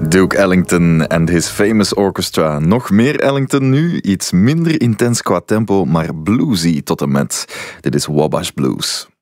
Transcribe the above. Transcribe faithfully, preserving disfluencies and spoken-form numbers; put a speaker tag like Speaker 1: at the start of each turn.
Speaker 1: Duke Ellington and his famous orchestra. Nog meer Ellington nu, iets minder intens qua tempo, maar bluesy tot en met. Dit is Wabash Blues.